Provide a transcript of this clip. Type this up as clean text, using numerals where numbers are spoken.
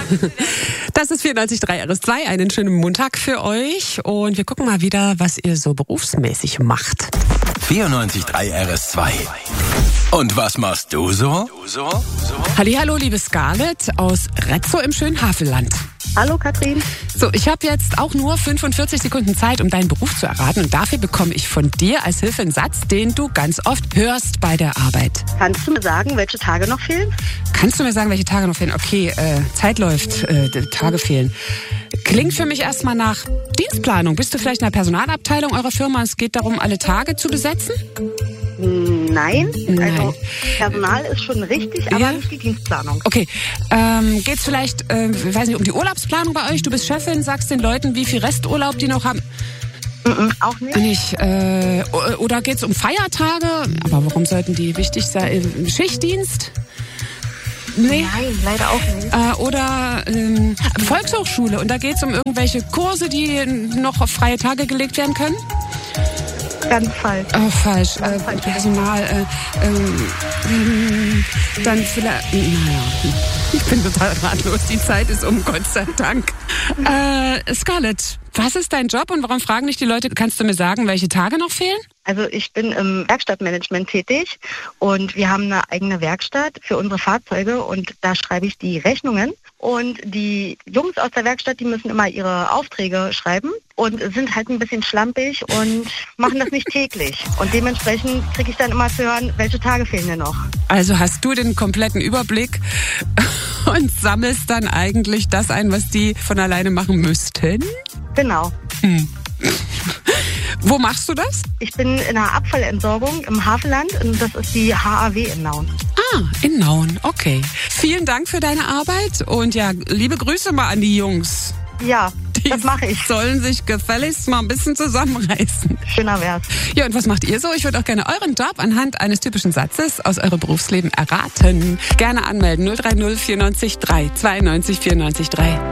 Das ist 94.3 RS2. Einen schönen Montag für euch. Und wir gucken mal wieder, was ihr so berufsmäßig macht. 94.3 RS2. Und was machst du so? Hallihallo, liebe Scarlett aus Rezzo im schönen Havelland. Hallo Katrin. So, ich habe jetzt auch nur 45 Sekunden Zeit, um deinen Beruf zu erraten. Und dafür bekomme ich von dir als Hilfe einen Satz, den du ganz oft hörst bei der Arbeit. Kannst du mir sagen, welche Tage noch fehlen? Kannst du mir sagen, welche Tage noch fehlen? Okay, Zeit läuft, Tage fehlen. Klingt für mich erstmal nach Dienstplanung. Bist du vielleicht in der Personalabteilung eurer Firma? Es geht darum, alle Tage zu besetzen? Nein. Also Personal ist schon richtig, aber nicht die Dienstplanung. Okay, geht's vielleicht, weiß nicht, um die Urlaubsplanung bei euch? Du bist Chefin, sagst den Leuten, wie viel Resturlaub die noch haben? Auch nicht. Oder geht's um Feiertage? Aber warum sollten die wichtig sein? Schichtdienst? Nee. Nein, leider auch nicht. Oder Volkshochschule. Und da geht's um irgendwelche Kurse, die noch auf freie Tage gelegt werden können? Ganz falsch. Oh, falsch. Personal. Dann vielleicht. Naja, ich bin total ratlos. Die Zeit ist um, Gott sei Dank. Scarlett, was ist dein Job und warum fragen dich die Leute? Kannst du mir sagen, welche Tage noch fehlen? Also ich bin im Werkstattmanagement tätig und wir haben eine eigene Werkstatt für unsere Fahrzeuge und da schreibe ich die Rechnungen. Und die Jungs aus der Werkstatt, die müssen immer ihre Aufträge schreiben und sind halt ein bisschen schlampig und machen das nicht täglich. Und dementsprechend kriege ich dann immer zu hören, welche Tage fehlen denn noch. Also hast du den kompletten Überblick und sammelst dann eigentlich das ein, was die von alleine machen müssten? Genau. Wo machst du das? Ich bin in der Abfallentsorgung im Havelland und das ist die HAW in Nauen. Ah, in Nauen, okay. Vielen Dank für deine Arbeit und ja, liebe Grüße mal an die Jungs. Ja, das mache ich. Die sollen sich gefälligst mal ein bisschen zusammenreißen. Schöner wär's. Ja, und was macht ihr so? Ich würde auch gerne euren Job anhand eines typischen Satzes aus eurem Berufsleben erraten. Gerne anmelden 030 94 3 92 94 3.